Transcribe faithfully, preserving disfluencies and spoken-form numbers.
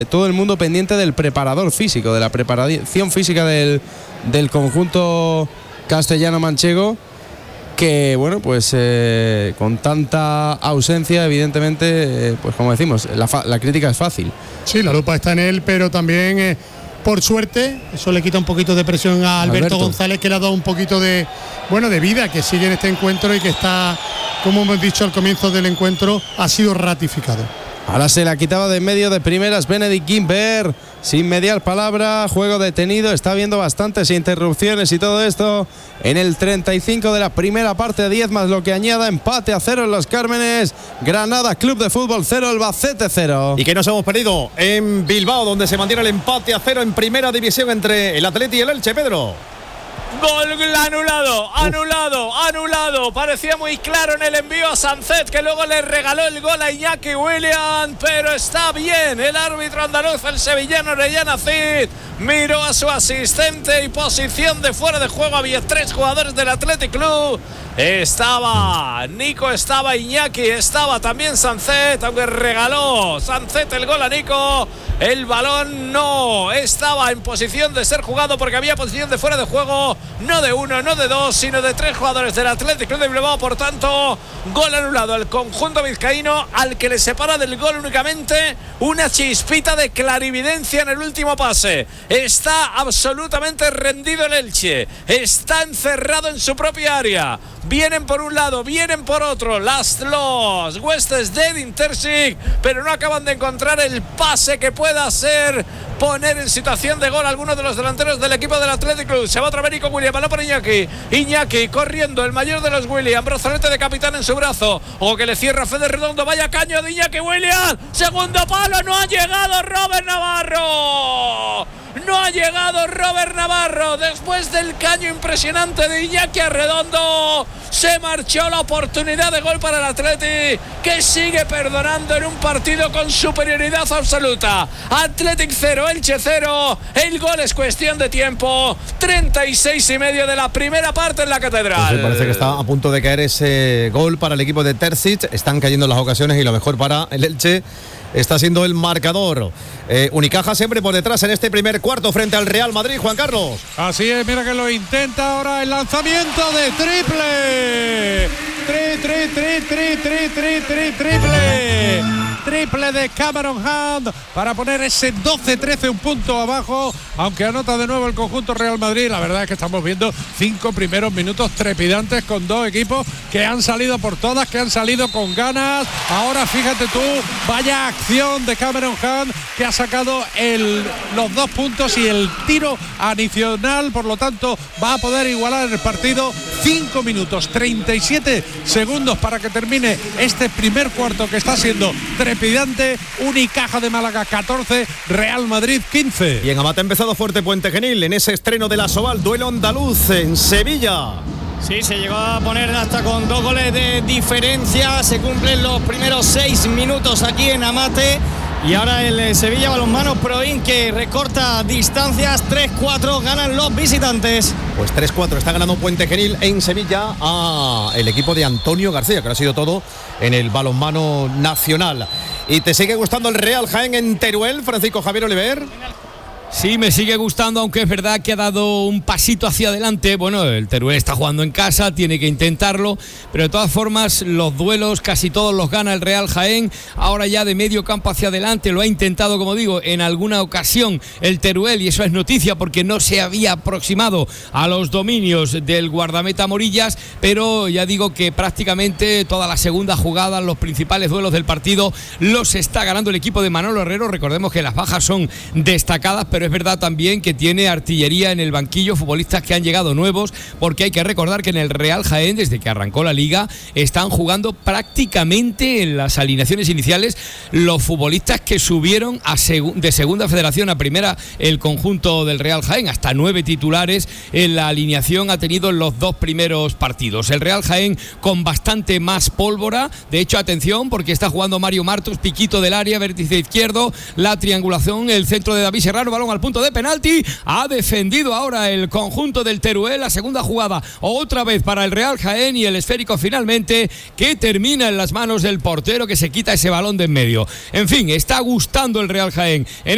todo el mundo pendiente del preparador físico, de la preparación física del, del conjunto castellano-manchego, que bueno, pues eh, con tanta ausencia, evidentemente, eh, pues como decimos, la, fa- la crítica es fácil. Sí, la lupa está en él, pero también, eh, por suerte, eso le quita un poquito de presión a Alberto, Alberto González, que le ha dado un poquito de, bueno, de vida, que sigue en este encuentro y que está, como hemos dicho al comienzo del encuentro, ha sido ratificado. Ahora se la quitaba de en medio de primeras Benedict Guimbert, sin mediar palabra, juego detenido, está habiendo bastantes interrupciones y todo esto en el treinta y cinco de la primera parte, diez más lo que añada, empate a cero en Los Cármenes, Granada Club de Fútbol cero, Albacete cero. Y que nos hemos perdido en Bilbao, donde se mantiene el empate a cero en primera división entre el Atleti y el Elche, Pedro. Gol anulado, anulado, anulado. Parecía muy claro en el envío a Sancet, que luego le regaló el gol a Iñaki Williams, pero está bien el árbitro andaluz, el sevillano Orellana Cid. Miró a su asistente y posición de fuera de juego. Había tres jugadores del Athletic Club. Estaba Nico, estaba Iñaki, estaba también Sancet, aunque regaló Sancet el gol a Nico. El balón no estaba en posición de ser jugado porque había posición de fuera de juego, no de uno, no de dos, sino de tres jugadores del Athletic Club de Bilbao. Por tanto, gol anulado al conjunto vizcaíno, al que le separa del gol únicamente una chispita de clarividencia en el último pase. Está absolutamente rendido el Elche, está encerrado en su propia área. Vienen por un lado, vienen por otro las, los huestes de Edin Terzic, pero no acaban de encontrar el pase que pueda ser poner en situación de gol a alguno de los delanteros del equipo del Athletic Club. Se va otra vez Nico Williams, balón por Iñaki. Iñaki corriendo, el mayor de los Williams, brazalete de capitán en su brazo, o que le cierra Fede Redondo. Vaya caño de Iñaki Williams, segundo palo, no ha llegado Robert Navarro. No ha llegado Robert Navarro. Después del caño impresionante de Iñaki Arredondo, se marchó la oportunidad de gol para el Athletic, que sigue perdonando en un partido con superioridad absoluta. Athletic cero, Elche cero. El gol es cuestión de tiempo. treinta y seis y medio de la primera parte en la Catedral. Pues parece que está a punto de caer ese gol para el equipo de Terzic. Están cayendo las ocasiones y lo mejor para el Elche está siendo el marcador. Eh, Unicaja siempre por detrás en este primer cuarto frente al Real Madrid, Juan Carlos. Así es, mira que lo intenta ahora el lanzamiento de triple. Tri, tri, tri, tri, tri, tri, tri, triple. Triple de Cameron Hunt para poner ese doce trece, un punto abajo, aunque anota de nuevo el conjunto Real Madrid. La verdad es que estamos viendo cinco primeros minutos trepidantes con dos equipos que han salido por todas, que han salido con ganas. Ahora fíjate tú, vaya acción de Cameron Hunt, que ha sacado el, los dos puntos y el tiro adicional, por lo tanto va a poder igualar el partido. Cinco minutos treinta y siete segundos para que termine este primer cuarto, que está siendo trepidante. Unicaja de Málaga catorce, Real Madrid quince. Y en Amate ha empezado fuerte Puente Genil en ese estreno de la Soval, duelo andaluz en Sevilla. Sí, se llegó a poner hasta con dos goles de diferencia. Se cumplen los primeros seis minutos aquí en Amate. Y ahora el Sevilla Balonmano Proin, que recorta distancias. tres cuatro ganan los visitantes. Pues tres cuatro está ganando Puente Genil en Sevilla a el equipo de Antonio García, que ha sido todo en el balonmano nacional. ¿Y te sigue gustando el Real Jaén en Teruel, Francisco Javier Oliver? Sí, me sigue gustando, aunque es verdad que ha dado un pasito hacia adelante. Bueno, el Teruel está jugando en casa, tiene que intentarlo, pero de todas formas los duelos casi todos los gana el Real Jaén. Ahora ya de medio campo hacia adelante lo ha intentado, como digo, en alguna ocasión el Teruel, y eso es noticia porque no se había aproximado a los dominios del guardameta Morillas, pero ya digo que prácticamente toda la segunda jugada, los principales duelos del partido los está ganando el equipo de Manolo Herrero. Recordemos que las bajas son destacadas, pero pero es verdad también que tiene artillería en el banquillo, futbolistas que han llegado nuevos, porque hay que recordar que en el Real Jaén, desde que arrancó la liga, están jugando prácticamente en las alineaciones iniciales los futbolistas que subieron a seg- de segunda federación a primera el conjunto del Real Jaén. Hasta nueve titulares en la alineación ha tenido en los dos primeros partidos. El Real Jaén con bastante más pólvora. De hecho, atención, porque está jugando Mario Martos, piquito del área, vértice izquierdo, la triangulación, el centro de David Serrano, balón al punto de penalti. Ha defendido ahora el conjunto del Teruel. La segunda jugada otra vez para el Real Jaén, y el esférico finalmente que termina en las manos del portero, que se quita ese balón de en medio. En fin, está gustando el Real Jaén en